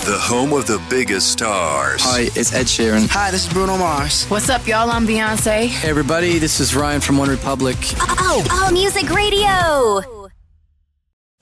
the home of the biggest stars. Hi, it's Ed Sheeran. Hi, this is Bruno Mars. What's up, y'all? I'm Beyonce. Hey, everybody, this is Ryan from One Republic. Oh, Music Radio.